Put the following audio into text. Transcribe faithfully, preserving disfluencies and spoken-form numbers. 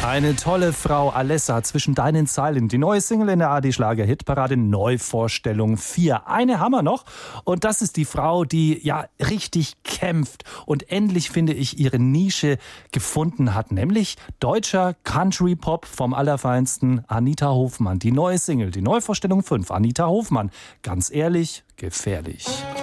Eine tolle Frau, Alessa, zwischen deinen Zeilen. Die neue Single in der A D-Schlager-Hitparade, Neuvorstellung vier. Eine haben wir noch und das ist die Frau, die ja richtig kämpft und endlich, finde ich, ihre Nische gefunden hat. Nämlich deutscher Country-Pop vom Allerfeinsten, Anita Hofmann. Die neue Single, die Neuvorstellung fünf, Anita Hofmann. Ganz ehrlich, gefährlich.